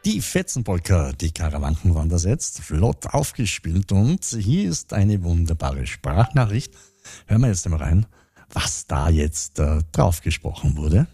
Die Fetzenpolka, die Karawankenwander setzt, flott aufgespielt, und hier ist eine wunderbare Sprachnachricht. Hören wir jetzt einmal rein, was da jetzt drauf gesprochen wurde.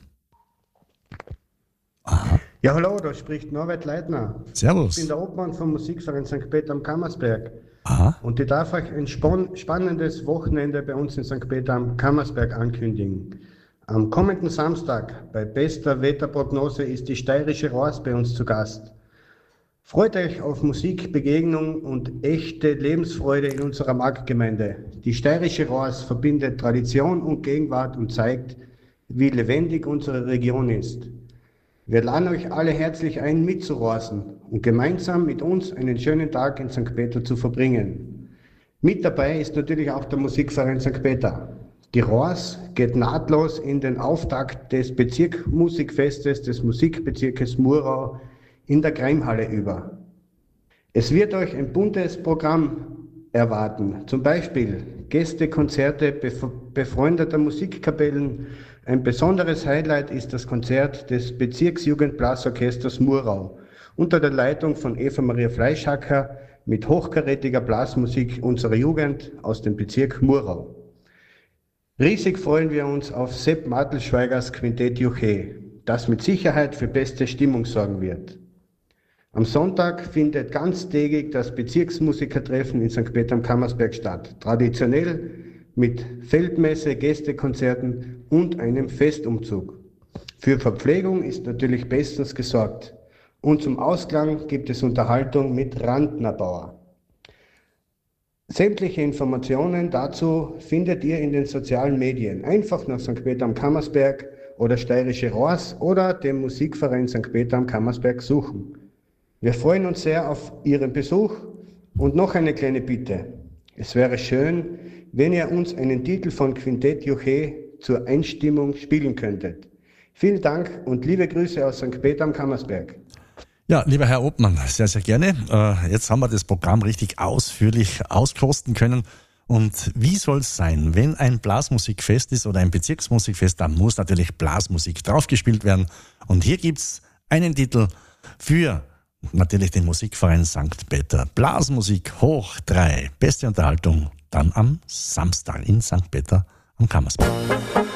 Aha. Ja, hallo, da spricht Norbert Leitner. Servus. Ich bin der Obmann vom Musikverein St. Peter am Kammersberg. Aha. Und ich darf euch ein spannendes Wochenende bei uns in St. Peter am Kammersberg ankündigen. Am kommenden Samstag, bei bester Wetterprognose, ist die steirische Roas bei uns zu Gast. Freut euch auf Musik, Begegnung und echte Lebensfreude in unserer Marktgemeinde. Die steirische Roas verbindet Tradition und Gegenwart und zeigt, wie lebendig unsere Region ist. Wir laden euch alle herzlich ein, mitzuroasen und gemeinsam mit uns einen schönen Tag in St. Peter zu verbringen. Mit dabei ist natürlich auch der Musikverein St. Peter. Die Roas geht nahtlos in den Auftakt des Bezirksmusikfestes des Musikbezirkes Murau in der Greimhalle über. Es wird euch ein buntes Programm erwarten, zum Beispiel Gästekonzerte befreundeter Musikkapellen. Ein besonderes Highlight ist das Konzert des Bezirksjugendblasorchesters Murau unter der Leitung von Eva Maria Fleischhacker mit hochkarätiger Blasmusik unserer Jugend aus dem Bezirk Murau. Riesig freuen wir uns auf Sepp Martelschweigers Quintett Juche, das mit Sicherheit für beste Stimmung sorgen wird. Am Sonntag findet ganztägig das Bezirksmusikertreffen in St. Peter am Kammersberg statt, traditionell mit Feldmesse, Gästekonzerten und einem Festumzug. Für Verpflegung ist natürlich bestens gesorgt und zum Ausklang gibt es Unterhaltung mit Randnerbauer. Sämtliche Informationen dazu findet ihr in den sozialen Medien. Einfach nach St. Peter am Kammersberg oder Steirische Roas oder dem Musikverein St. Peter am Kammersberg suchen. Wir freuen uns sehr auf Ihren Besuch und noch eine kleine Bitte. Es wäre schön, wenn ihr uns einen Titel von Quintett Juche zur Einstimmung spielen könntet. Vielen Dank und liebe Grüße aus St. Peter am Kammersberg. Ja, lieber Herr Obmann, sehr, sehr gerne. Jetzt haben wir das Programm richtig ausführlich auskosten können. Und wie soll es sein, wenn ein Blasmusikfest ist oder ein Bezirksmusikfest, dann muss natürlich Blasmusik draufgespielt werden. Und hier gibt's einen Titel für natürlich den Musikverein St. Peter. Blasmusik hoch 3. Beste Unterhaltung dann am Samstag in St. Peter am Kammersberg.